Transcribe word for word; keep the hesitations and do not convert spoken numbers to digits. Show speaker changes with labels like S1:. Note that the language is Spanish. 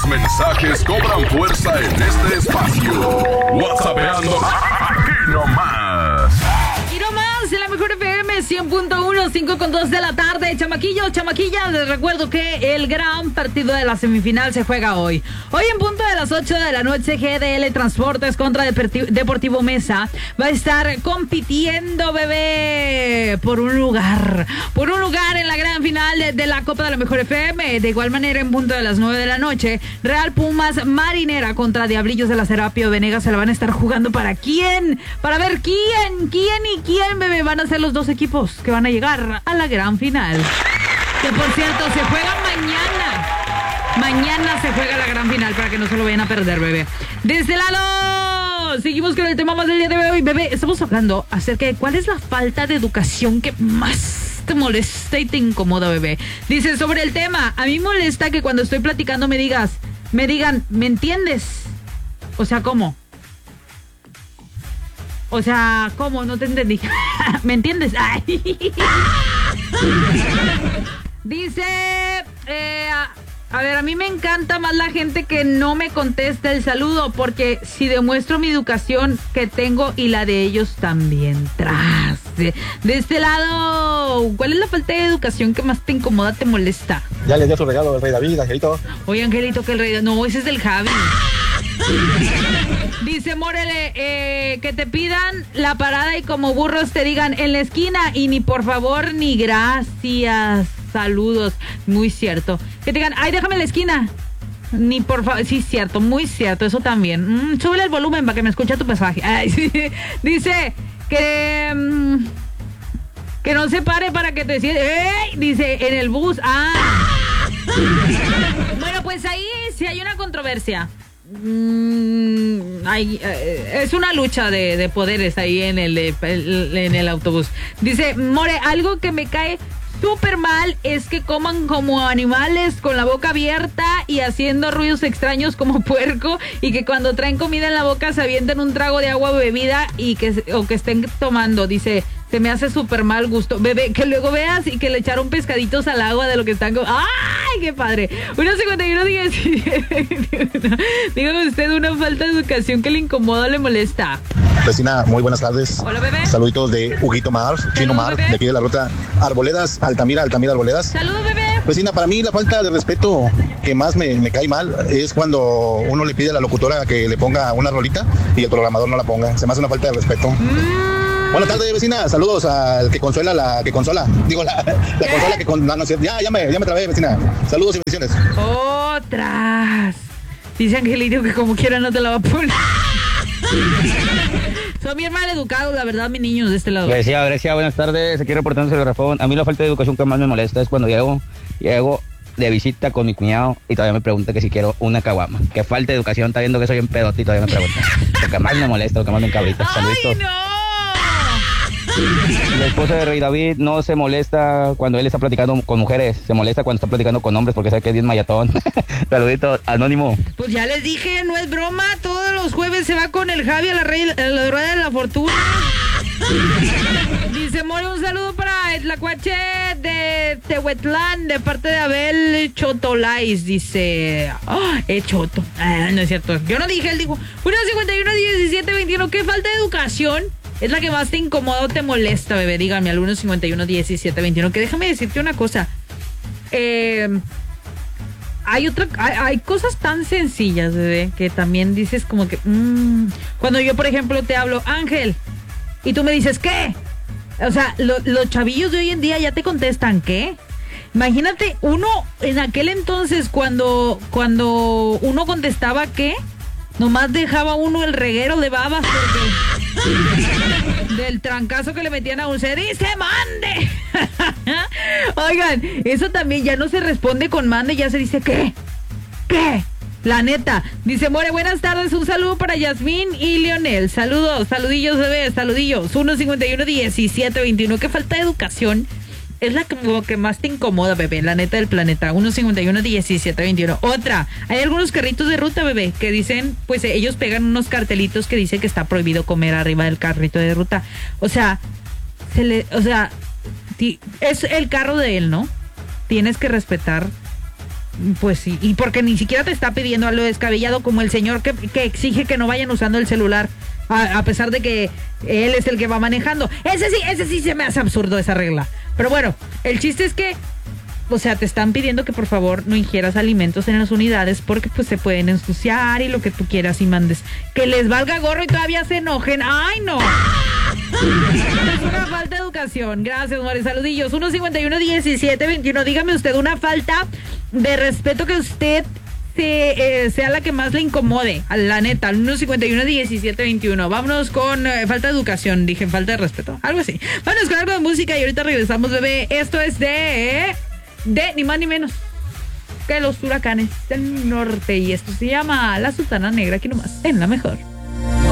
S1: mensajes cobran fuerza en este espacio. WhatsAppeando aquí nomás.
S2: Y nomás en la mejor F M cien punto uno, cinco con dos de la tarde. Chamaquillos, chamaquillas, les recuerdo que el gran partido de la semifinal se juega hoy. Hoy en punto de las ocho de la noche, G D L Transportes contra Deportivo Mesa va a estar compitiendo, bebé, por un lugar, por un lugar en la gran final de, de la Copa de la Mejor F M. De igual manera, en punto de las nueve de la noche, Real Pumas Marinera contra Diablillos de la Serapio Venegas se la van a estar jugando para quién, para ver quién, quién y quién, bebé, van a ser los dos equipos que van a llegar a la gran final. Que por cierto, se juega mañana. Mañana se juega la gran final para que no se lo vayan a perder, bebé. De este lado, seguimos con el tema más del día de hoy, bebé. Estamos hablando acerca de cuál es la falta de educación que más te molesta y te incomoda, bebé. Dice, sobre el tema, a mí molesta que cuando estoy platicando me digas, me digan, ¿me entiendes? O sea, ¿cómo? O sea, ¿cómo? No te entendí. ¿Me entiendes? Ay. Dice, eh, a, a ver, a mí me encanta más la gente que no me contesta el saludo, porque si demuestro mi educación que tengo y la de ellos también. Tras. De, de este lado, ¿cuál es la falta de educación que más te incomoda, te molesta?
S3: Ya le dio su regalo al Rey David, Angelito.
S2: Oye, Angelito, que el Rey... No, ese es del Javi. Dice Morele, eh, que te pidan la parada y como burros te digan en la esquina y ni por favor ni gracias. Saludos. Muy cierto. Que te digan, ay, déjame en la esquina. Ni por favor. Sí, cierto, muy cierto. Eso también. Mm, súbele el volumen para que me escuche tu pasaje. Ay, sí. Dice que... Mm, que no se pare para que te sientes. ¡Ey! Dice, en el bus. Ah. Bueno, pues ahí sí hay una controversia. Mm, hay, eh, es una lucha de, de poderes ahí en el, el, en el autobús. Dice, More, algo que me cae súper mal es que coman como animales con la boca abierta y haciendo ruidos extraños como puerco, y que cuando traen comida en la boca se avienten un trago de agua bebida y que, o que estén tomando. Dice, se me hace súper mal gusto, bebé, que luego veas y que le echaron pescaditos al agua de lo que están... ¡Ay, qué padre! uno cincuenta y uno diez. Dígame usted una falta de educación que le incomoda o le molesta.
S3: Vecina, muy buenas tardes.
S2: Hola, bebé.
S3: Saluditos de Huguito Mar, Chino Mar,
S2: bebé.
S3: de aquí de la ruta Arboledas, Altamira, Altamira, Arboledas.
S2: Saludos, bebé.
S3: Vecina, para mí la falta de respeto que más me, me cae mal es cuando uno le pide a la locutora que le ponga una rolita y el programador no la ponga. Se me hace una falta de respeto. Mm. Buenas tardes, vecina. Saludos al que consuela, la que consola. Digo, la, la consola que con... No, no, ya, ya me, ya me trabé, vecina. Saludos y bendiciones.
S2: Otras. Dice Angelito que como quiera no te la va a poner. Son bien mal educados, la verdad, mis niños de este lado.
S4: Grecia, Grecia, buenas tardes. Aquí reportándose el grafón. A mí la falta de educación que más me molesta es cuando llego, llego de visita con mi cuñado y todavía me pregunta que si quiero una caguama. Que falta de educación, está viendo que soy un pedote y todavía me pregunta. Lo que más me molesta, lo que más me encabrita. Saluditos.
S2: ¡Ay, no!
S4: La esposa de Rey David no se molesta cuando él está platicando con mujeres, se molesta cuando está platicando con hombres porque sabe que es bien mayatón. Saluditos, anónimo.
S2: Pues ya les dije, no es broma, todos los jueves se va con el Javi a la, rey, a la rueda de la fortuna. Dice More, un saludo para el Tlacuache de Tehuetlán de parte de Abel Chotolais. Dice, oh, es Choto. Ah, no es cierto, yo no dije, él dijo uno cincuenta y uno, diecisiete, veintiuno. ¿Qué falta de educación es la que más te incomoda o te molesta, bebé? Dígame al uno cincuenta y uno, diecisiete, veintiuno. Que déjame decirte una cosa. Eh, hay otra, hay, hay cosas tan sencillas, bebé, que también dices como que mmm, cuando yo, por ejemplo, te hablo, Ángel, y tú me dices, ¿qué? O sea, lo, los chavillos de hoy en día ya te contestan, ¿qué? Imagínate, uno en aquel entonces cuando, cuando uno contestaba, ¿qué? Nomás dejaba uno el reguero de babas porque del trancazo que le metían a un se dice mande. Oigan, eso también ya no se responde con mande, ya se dice ¿qué? ¿Qué? La neta. Dice More, buenas tardes, un saludo para Yasmín y Leonel. Saludos, saludillos bebés, saludillos. uno cincuenta y uno, diecisiete, veintiuno. Qué falta de educación es la que, que más te incomoda, bebé, la neta del planeta. uno cincuenta y uno, diecisiete, veintiuno. Otra, hay algunos carritos de ruta, bebé, que dicen, pues ellos pegan unos cartelitos que dicen que está prohibido comer arriba del carrito de ruta. O sea, se le, o sea, ti, es el carro de él, ¿no? Tienes que respetar Pues sí, y porque ni siquiera te está pidiendo algo descabellado como el señor que, que exige que no vayan usando el celular, a, a pesar de que él es el que va manejando. Ese sí, ese sí se me hace absurdo esa regla. Pero bueno, el chiste es que, o sea, te están pidiendo que por favor no ingieras alimentos en las unidades porque pues se pueden ensuciar y lo que tú quieras y mandes. Que les valga gorro y todavía se enojen. ¡Ay, no! Es una falta de educación. Gracias, Mores. Saludillos. uno cincuenta y uno, diecisiete, veintiuno. Dígame usted una falta de respeto que usted se, eh, sea la que más le incomode. A la neta, uno cincuenta y uno, diecisiete, veintiuno. Vámonos con eh, falta de educación. Dije falta de respeto. Algo así. Vámonos con algo de música y ahorita regresamos, bebé. Esto es de... De ni más ni menos que los huracanes del norte. Y esto se llama La Sultana Negra, aquí nomás, en La Mejor.